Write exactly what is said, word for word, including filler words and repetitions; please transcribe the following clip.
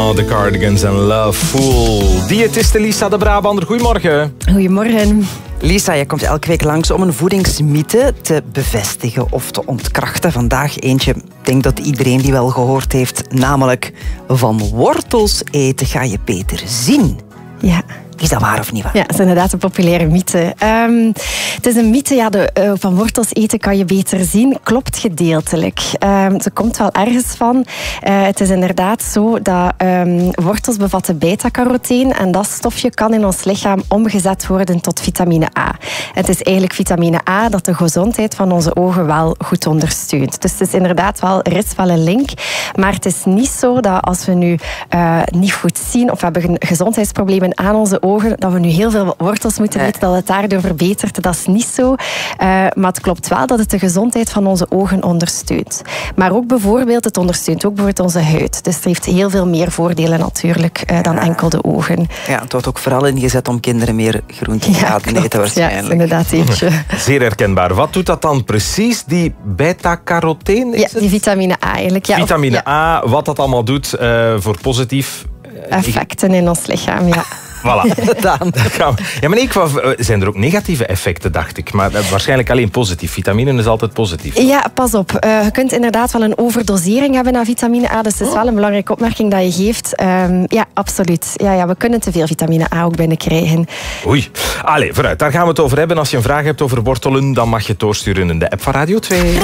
now, The Cardigans en Love Fool. Diëtiste Lisa de Brabander, goedemorgen. Goedemorgen. Lisa, je komt elke week langs om een voedingsmythe te bevestigen of te ontkrachten. Vandaag eentje, ik denk dat iedereen die wel gehoord heeft, namelijk van wortels eten ga je beter zien. Ja. Is dat waar of niet waar? Ja, dat is inderdaad een populaire mythe. Um, het is een mythe, ja, de, uh, van wortels eten kan je beter zien. Klopt gedeeltelijk. Um, ze komt wel ergens van. Uh, het is inderdaad zo dat um, wortels bevatten beta-caroteen en dat stofje kan in ons lichaam omgezet worden tot vitamine A. Het is eigenlijk vitamine A dat de gezondheid van onze ogen wel goed ondersteunt. Dus het is inderdaad wel, er is wel een link. Maar het is niet zo dat als we nu uh, niet goed zien of we hebben gezondheidsproblemen aan onze ogen, dat we nu heel veel wortels moeten eten, dat het daardoor verbetert. Dat is niet zo. Uh, maar het klopt wel dat het de gezondheid van onze ogen ondersteunt. Maar ook bijvoorbeeld, het ondersteunt ook bijvoorbeeld onze huid. Dus het heeft heel veel meer voordelen natuurlijk uh, dan enkel de ogen. Ja, het wordt ook vooral ingezet om kinderen meer groenten te laten eten waarschijnlijk. Ja, inderdaad eentje. Zeer herkenbaar. Wat doet dat dan precies, die beta-caroteen? Ja, die vitamine A eigenlijk. Ja, vitamine of, ja. A, wat dat allemaal doet uh, voor positief... Uh, effecten in ons lichaam, ja. Voilà. Ja, maar ik, zijn er ook negatieve effecten, dacht ik. Maar waarschijnlijk alleen positief. Vitamine is altijd positief. Ja, pas op. Uh, je kunt inderdaad wel een overdosering hebben aan vitamine A. Dus het is wel een belangrijke opmerking dat je geeft. Um, ja, absoluut. Ja, ja, we kunnen te veel vitamine A ook binnenkrijgen. Oei. Allee, vooruit. Daar gaan we het over hebben. Als je een vraag hebt over wortelen, dan mag je het doorsturen in de app van Radio twee.